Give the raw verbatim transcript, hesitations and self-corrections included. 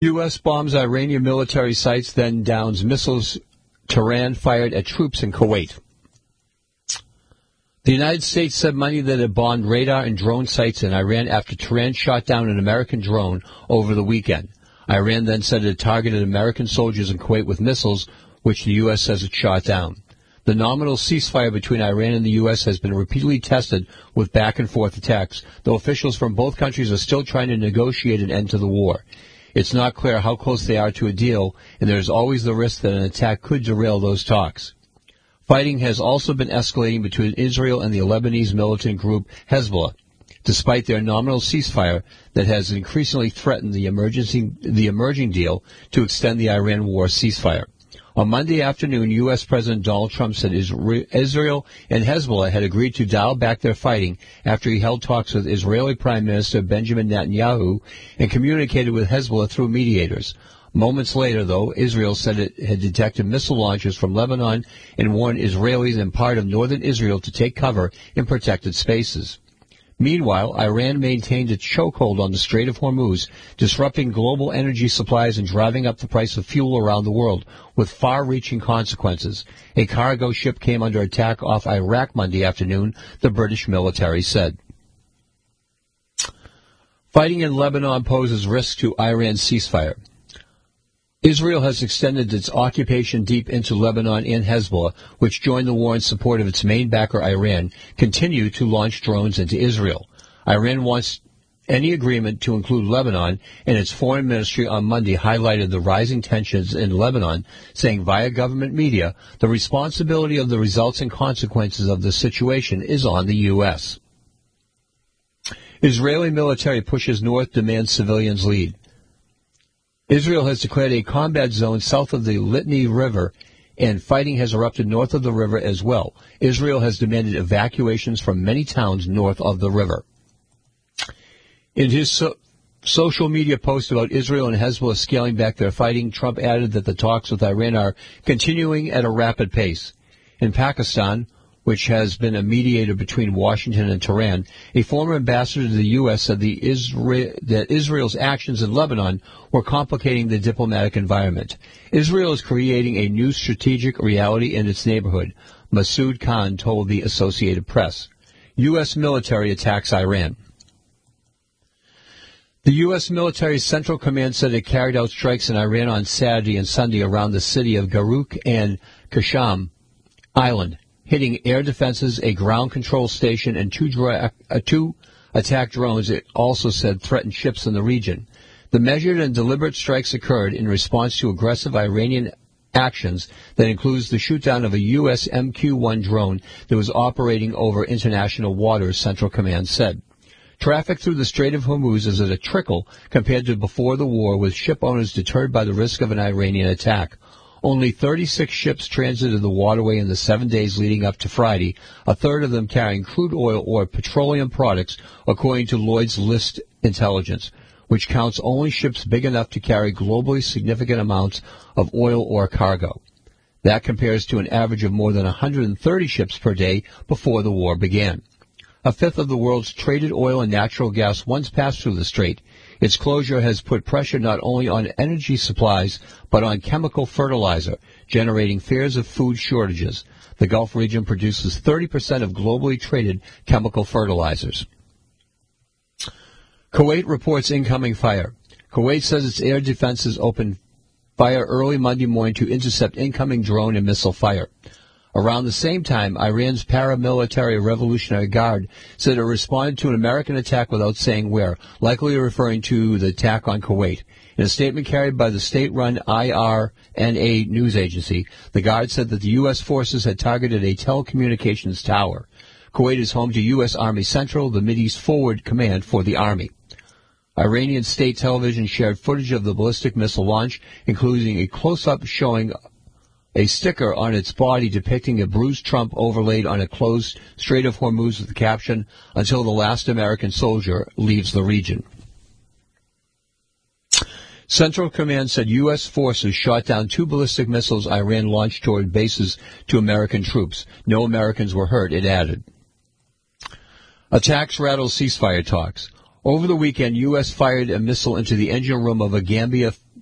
U S bombs Iranian military sites, then downs missiles Tehran fired at troops in Kuwait. The United States said Monday that it bombed radar and drone sites in Iran after Tehran shot down an American drone over the weekend. Iran then said it targeted American soldiers in Kuwait with missiles, which the U S says it shot down. The nominal ceasefire between Iran and the U S has been repeatedly tested with back-and-forth attacks, though officials from both countries are still trying to negotiate an end to the war. It's not clear how close they are to a deal, and there is always the risk that an attack could derail those talks. Fighting has also been escalating between Israel and the Lebanese militant group Hezbollah, despite their nominal ceasefire that has increasingly threatened the, emergency, the emerging deal to extend the Iran war ceasefire. On Monday afternoon, U S. President Donald Trump said Israel and Hezbollah had agreed to dial back their fighting after he held talks with Israeli Prime Minister Benjamin Netanyahu and communicated with Hezbollah through mediators. Moments later, though, Israel said it had detected missile launches from Lebanon and warned Israelis and part of northern Israel to take cover in protected spaces. Meanwhile, Iran maintained its chokehold on the Strait of Hormuz, disrupting global energy supplies and driving up the price of fuel around the world, with far-reaching consequences. A cargo ship came under attack off Iraq Monday afternoon, the British military said. Fighting in Lebanon poses risks to Iran's ceasefire. Israel has extended its occupation deep into Lebanon, and Hezbollah, which joined the war in support of its main backer Iran, continue to launch drones into Israel. Iran wants any agreement to include Lebanon, and its foreign ministry on Monday highlighted the rising tensions in Lebanon, saying via government media, the responsibility of the results and consequences of the situation is on the U S. Israeli military pushes north, demands civilians lead. Israel has declared a combat zone south of the Litani River, and fighting has erupted north of the river as well. Israel has demanded evacuations from many towns north of the river. In his so- social media post about Israel and Hezbollah scaling back their fighting, Trump added that the talks with Iran are continuing at a rapid pace. In Pakistan, which has been a mediator between Washington and Tehran, a former ambassador to the U S said the Isra- that Israel's actions in Lebanon were complicating the diplomatic environment. Israel is creating a new strategic reality in its neighborhood, Masood Khan told the Associated Press. U S military attacks Iran. The U S military's Central Command said it carried out strikes in Iran on Saturday and Sunday around the city of Garuk and Qashm Island, hitting air defenses, a ground control station, and two, dra- uh, two attack drones, it also said, threatened ships in the region. The measured and deliberate strikes occurred in response to aggressive Iranian actions that includes the shootdown of a U S M Q one drone that was operating over international waters, Central Command said. Traffic through the Strait of Hormuz is at a trickle compared to before the war, with ship owners deterred by the risk of an Iranian attack. Only thirty-six ships transited the waterway in the seven days leading up to Friday, a third of them carrying crude oil or petroleum products, according to Lloyd's List Intelligence, which counts only ships big enough to carry globally significant amounts of oil or cargo. That compares to an average of more than one hundred thirty ships per day before the war began. A fifth of the world's traded oil and natural gas once passed through the strait. Its closure has put pressure not only on energy supplies, but on chemical fertilizer, generating fears of food shortages. The Gulf region produces thirty percent of globally traded chemical fertilizers. Kuwait reports incoming fire. Kuwait says its air defenses opened fire early Monday morning to intercept incoming drone and missile fire. Around the same time, Iran's paramilitary Revolutionary Guard said it responded to an American attack without saying where, likely referring to the attack on Kuwait. In a statement carried by the state-run I R N A news agency, the Guard said that the U S forces had targeted a telecommunications tower. Kuwait is home to U S Army Central, the Mideast Forward Command for the Army. Iranian state television shared footage of the ballistic missile launch, including a close-up showing a sticker on its body depicting a bruised Trump overlaid on a closed Strait of Hormuz with the caption, "Until the last American soldier leaves the region." Central Command said U S forces shot down two ballistic missiles Iran launched toward bases to American troops. No Americans were hurt, it added. Attacks rattle ceasefire talks. Over the weekend, U S fired a missile into the engine room of a Gambia